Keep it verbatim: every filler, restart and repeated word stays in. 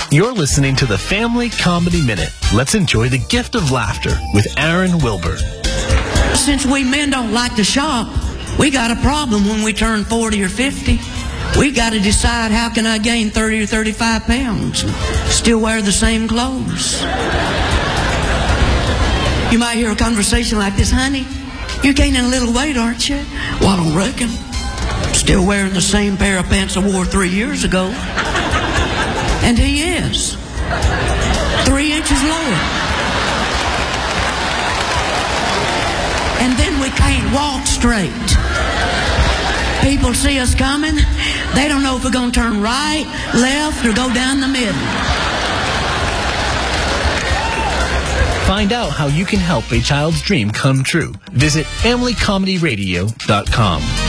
You're listening to the Family Comedy Minute. Let's enjoy the gift of laughter with Aaron Wilbur. Since we men don't like to shop, we got a problem when we turn forty or fifty. We got to decide, how can I gain thirty or thirty-five pounds and still wear the same clothes? You might hear a conversation like this: honey, you're gaining a little weight, aren't you? Well, I don't reckon. Still wearing the same pair of pants I wore three years ago. And he is. Three inches lower. And then we can't walk straight. People see us coming. They don't know if we're going to turn right, left, or go down the middle. Find out how you can help a child's dream come true. Visit family comedy radio dot com.